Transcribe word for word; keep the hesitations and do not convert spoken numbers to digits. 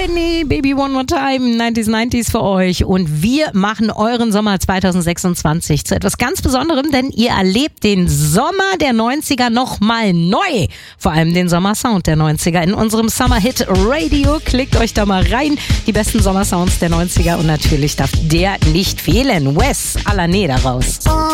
Whitney, Baby One More Time, neunziger neunziger für euch. Und wir machen euren Sommer zwanzig sechsundzwanzig zu etwas ganz Besonderem, denn ihr erlebt den Sommer der neunziger nochmal neu. Vor allem den Sommersound der neunziger in unserem Summer Hit Radio. Klickt euch da mal rein. Die besten Sommersounds der neunziger und natürlich darf der nicht fehlen. Wes Alaneda raus.